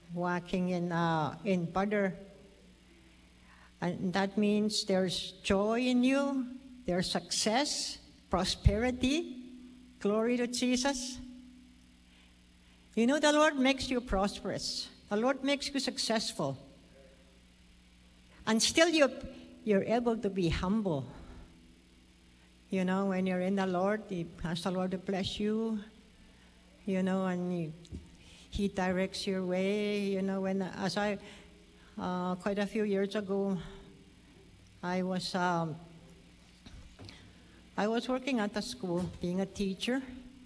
walking in butter. And that means there's joy in you, there's success, prosperity. Glory to Jesus. You know, the Lord makes you prosperous. The Lord makes you successful. And still you're able to be humble. You know, when you're in the Lord, He asks the Lord to bless you, you know, and He directs your way. You know, quite a few years ago, I was working at a school, being a teacher.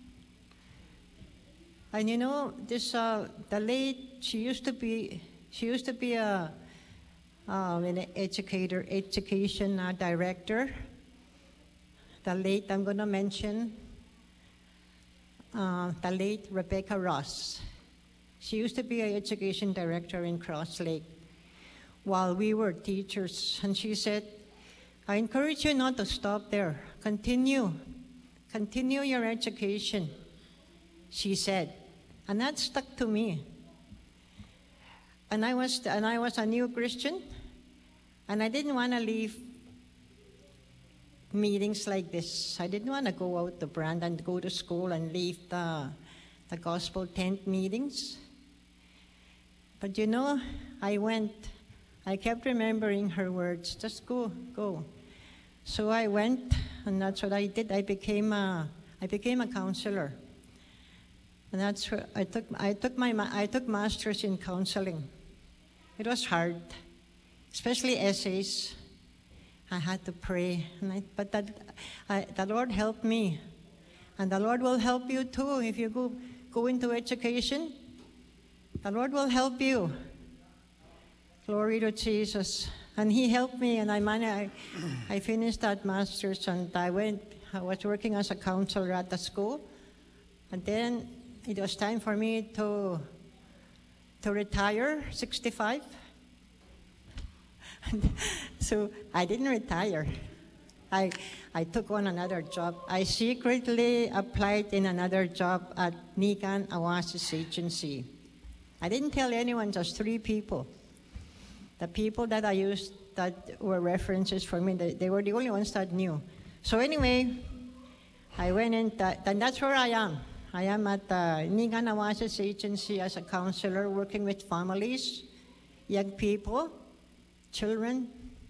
And you know, the late, she used to be an education director. The late, I'm going to mention, the late Rebecca Ross. She used to be an education director in Cross Lake while we were teachers. And she said, I encourage you not to stop there. Continue your education, she said. And that stuck to me. And I was a new Christian, and I didn't want to leave meetings like this. I didn't want to go out to Brandon, go to school and leave the gospel tent meetings. But you know, I kept remembering her words, just go. So I went, and that's what I did. I became a counselor. And that's where I took masters in counseling. It was hard, especially essays. I had to pray, but the Lord helped me, and the Lord will help you too if you go into education. The Lord will help you. Glory to Jesus. And He helped me, and I finished that master's, and I was working as a counselor at the school, and then it was time for me to retire, 65. So I didn't retire. I took on another job. I secretly applied in another job at Nikan Oasis Agency. I didn't tell anyone, just 3 people. The people that I used that were references for me, they were the only ones that knew. So anyway, I went in, and that's where I am. I am at the Nikan Oasis Agency as a counselor, working with families, young people, children.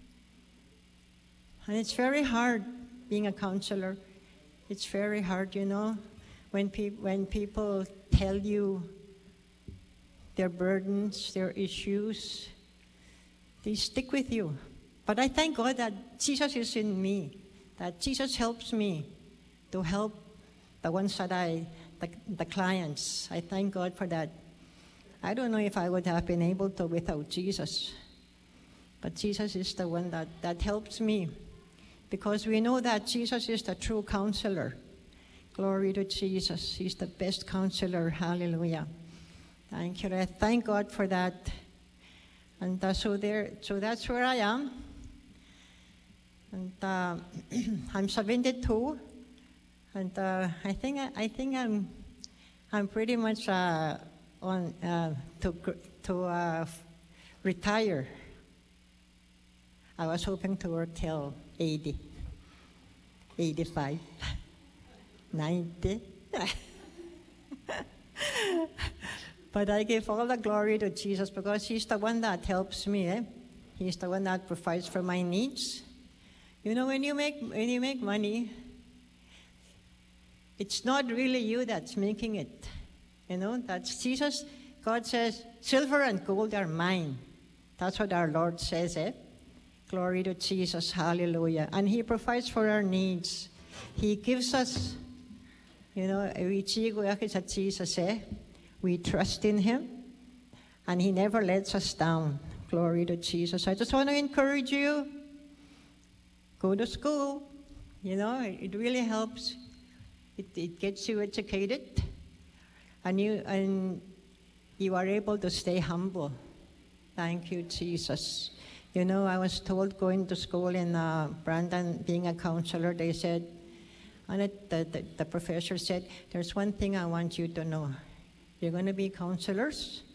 And it's very hard being a counselor. It's very hard, you know, when people tell you their burdens, their issues, they stick with you. But I thank God that Jesus is in me, that Jesus helps me to help the ones that the clients. I thank God for that. I don't know if I would have been able to without Jesus. But Jesus is the one that helps me, because we know that Jesus is the true counselor. Glory to Jesus. He's the best counselor. Hallelujah. Thank you. I thank God for that. And so that's where I am. And I'm 72. And I think I'm pretty much on to retire. I was hoping to work till 80, 85, 90. But I give all the glory to Jesus, because He's the one that helps me. He's the one that provides for my needs. You know, when you make money, it's not really you that's making it. You know, that's Jesus. God says, silver and gold are mine. That's what our Lord says, Glory to Jesus. Hallelujah. And He provides for our needs. He gives us, you know, Jesus, we trust in Him, and He never lets us down. Glory to Jesus. I just want to encourage you, go to school. You know, it really helps. It gets you educated, and you are able to stay humble. Thank you, Jesus. You know, I was told going to school in Brandon, being a counselor, they said, and the professor said, there's one thing I want you to know. You're going to be counselors,